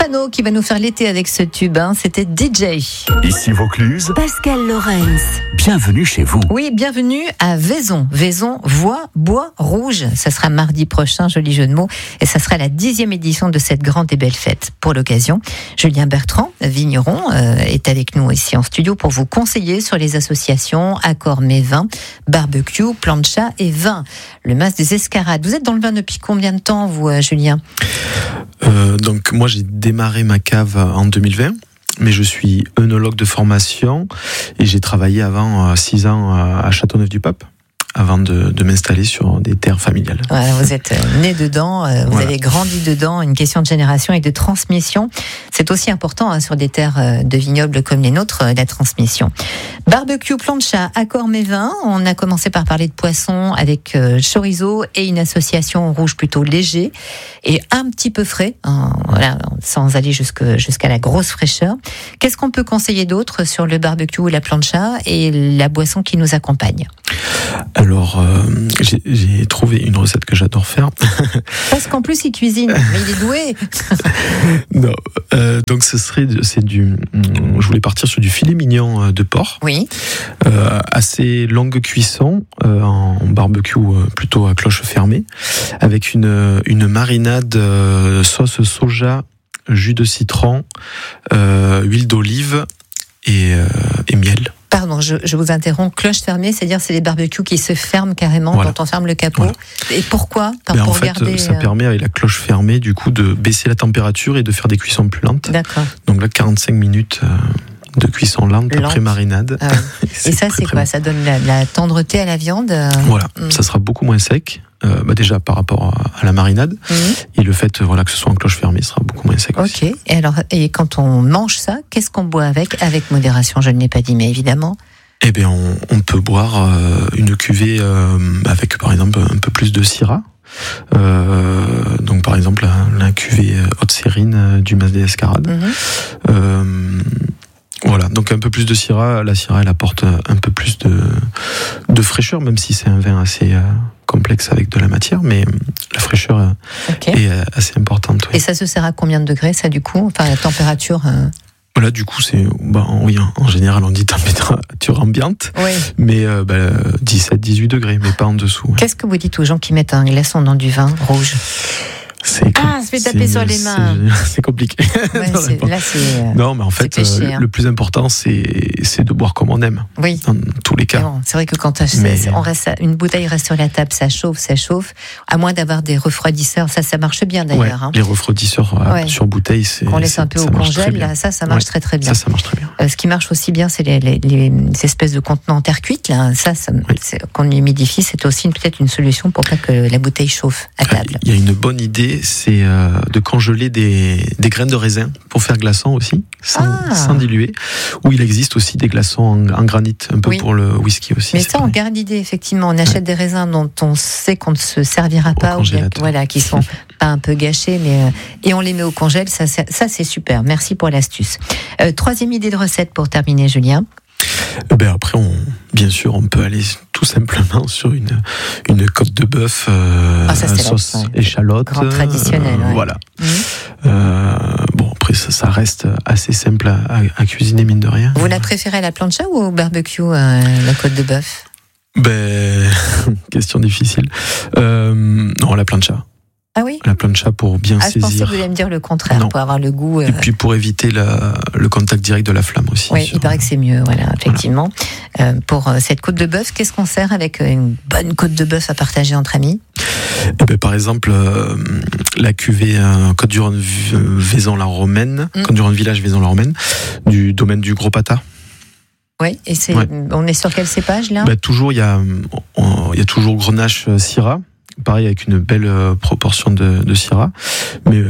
Soprano qui va nous faire l'été avec ce tube, c'était DJ. Ici Vaucluse, Pascal Lorenz. Bienvenue chez vous. Oui, bienvenue à Vaison. Vaison, voie, bois, rouge. Ça sera mardi prochain, joli jeu de mots. Et ça sera la 10e édition de cette grande et belle fête. Pour l'occasion, Julien Bertrand, vigneron, est avec nous ici en studio pour vous conseiller sur les associations Accord Mets Vin, barbecue, plancha et vin. Le Mas des Escarades. Vous êtes dans le vin depuis combien de temps, vous, Julien ? Donc moi j'ai démarré ma cave en 2020, mais je suis œnologue de formation et j'ai travaillé avant 6 ans à Châteauneuf-du-Pape avant de m'installer sur des terres familiales. Voilà, vous êtes né dedans, vous avez grandi dedans, une question de génération et de transmission. C'est aussi important sur des terres de vignobles comme les nôtres, la transmission. Barbecue, plancha, Accord Mets Vin. On a commencé par parler de poissons avec chorizo et une association rouge plutôt léger et un petit peu frais, voilà, sans aller jusqu'à la grosse fraîcheur. Qu'est-ce qu'on peut conseiller d'autre sur le barbecue ou la plancha et la boisson qui nous accompagne ? Alors, j'ai trouvé une recette que j'adore faire. Parce qu'en plus, il cuisine, mais il est doué. Non, donc je voulais partir sur du filet mignon de porc. Oui. Assez longue cuisson, en barbecue plutôt à cloche fermée, avec une marinade sauce soja, jus de citron, huile d'olive et miel. Pardon, je vous interromps. Cloche fermée, c'est-à-dire c'est les barbecues qui se ferment carrément quand on ferme le capot. Voilà. Et pourquoi ? En fait, ça permet avec la cloche fermée du coup de baisser la température et de faire des cuissons plus lentes. D'accord. Donc là, 45 minutes de cuisson lente après marinade. Ah oui. Et ça, c'est quoi ? Ça donne la tendreté à la viande ? Voilà, ça sera beaucoup moins sec. Déjà par rapport à la marinade et le fait que ce soit en cloche fermée sera beaucoup moins sec aussi. Ok, et quand on mange ça, qu'est-ce qu'on boit avec modération, je ne l'ai pas dit, mais évidemment. Eh bien on peut boire une cuvée avec par exemple un peu plus de syrah. Donc par exemple la cuvée haute sérine du Mas des Escarades. Voilà, donc un peu plus de syrah. La syrah, elle apporte un peu plus de fraîcheur, même si c'est un vin assez complexe avec de la matière, mais la fraîcheur est assez importante. Oui. Et ça se sert à combien de degrés, ça, du coup ? Enfin, la température Voilà, du coup, c'est... en général, on dit température ambiante, mais 17-18 degrés, mais pas en dessous. Ouais. Qu'est-ce que vous dites aux gens qui mettent un glaçon dans du vin rouge ? Se fait taper sur les mains. C'est compliqué. Non, mais en fait, péché, le plus important, c'est de boire comme on aime. Oui. Dans tous les cas. Bon, c'est vrai que quand une bouteille reste sur la table, ça chauffe. À moins d'avoir des refroidisseurs, ça marche bien d'ailleurs. Ouais, les refroidisseurs sur bouteille, on laisse un peu au congèle, là, ça marche très très bien. Ça marche très bien. Ce qui marche aussi bien, c'est les espèces de contenants en terre cuite. Là. Qu'on humidifie, c'est aussi peut-être une solution pour pas que la bouteille chauffe à table. Il y a une bonne idée. C'est de congeler des graines de raisin pour faire glaçon aussi, sans diluer. Ou il existe aussi des glaçons en granit, un peu pour le whisky aussi. Mais ça, on garde l'idée, effectivement. On achète des raisins dont on sait qu'on ne se servira pas, qui sont pas un peu gâchés, et on les met au congèle. Ça, c'est super. Merci pour l'astuce. Troisième idée de recette pour terminer, Julien. Après, bien sûr, on peut aller tout simplement sur une côte de bœuf sauce échalote. Grand traditionnel. Voilà. Après, ça reste assez simple à cuisiner, mine de rien. Vous la préférez à la plancha ou au barbecue, la côte de bœuf ? Question difficile. Non, la plancha. Ah oui ? La plancha pour bien saisir. Je pensais que vous alliez me dire le contraire, pour avoir le goût. Et puis pour éviter le contact direct de la flamme aussi. Oui, il paraît que c'est mieux, effectivement. Voilà. Pour cette côte de bœuf, qu'est-ce qu'on sert avec une bonne côte de bœuf à partager entre amis ? Par exemple, la cuvée Côte-du-Rhône Vaison-la-Romaine, Côte-du-Rhône Village Vaison-la-Romaine, du domaine du Gros Pata. Oui, et on est sur quel cépage là ? Toujours, il y a toujours Grenache Syrah. Pareil, avec une belle proportion de syrah, mais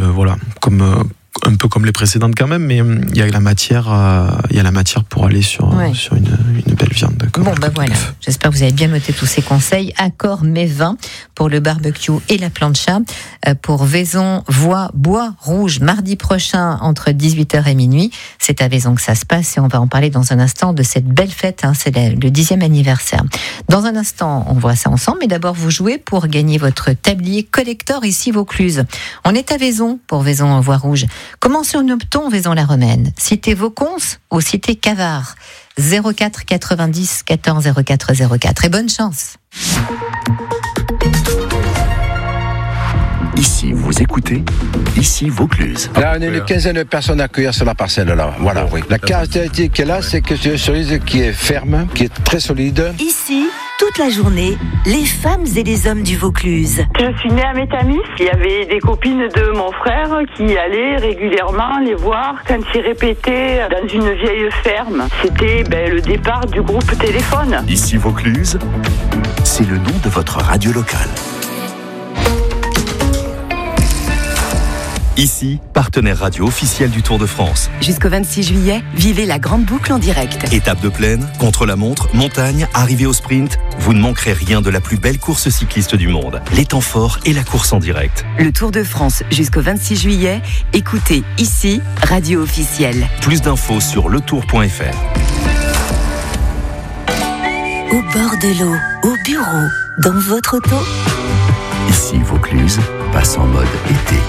un peu comme les précédentes quand même, mais il y a la matière pour aller sur une belle viande. Voilà. J'espère que vous avez bien noté tous ces conseils. Accord Mets Vin pour le barbecue et la plancha. Pour Vaison, voie, bois, rouge, mardi prochain entre 18h et minuit. C'est à Vaison que ça se passe et on va en parler dans un instant de cette belle fête. C'est le 10e anniversaire. Dans un instant, on voit ça ensemble, mais d'abord vous jouez pour gagner votre tablier collector ici Vaucluse. On est à Vaison pour Vaison, voie rouge. Comment surnomme-t-on Vaison-la-Romaine? Cité Vaucons ou cité Cavard? 04 90 14 04 04. Et bonne chance. Ici, vous écoutez, ici Vaucluse. Là, on est une quinzaine de personnes à accueillir sur la parcelle, là. Voilà, oui. La caractéristique qu'elle a, c'est que c'est une cerise qui est ferme, qui est très solide. Ici, toute la journée, les femmes et les hommes du Vaucluse. Je suis née à Métamis. Il y avait des copines de mon frère qui allaient régulièrement les voir quand ils répétaient dans une vieille ferme. C'était le départ du groupe Téléphone. Ici Vaucluse, c'est le nom de votre radio locale. Ici, partenaire radio officiel du Tour de France. Jusqu'au 26 juillet, vivez la grande boucle en direct. Étape de plaine, contre-la-montre, montagne, arrivée au sprint, vous ne manquerez rien de la plus belle course cycliste du monde. Les temps forts et la course en direct. Le Tour de France jusqu'au 26 juillet, écoutez ici, radio officielle. Plus d'infos sur letour.fr. Au bord de l'eau, au bureau, dans votre auto. Ici Vaucluse passe en mode été.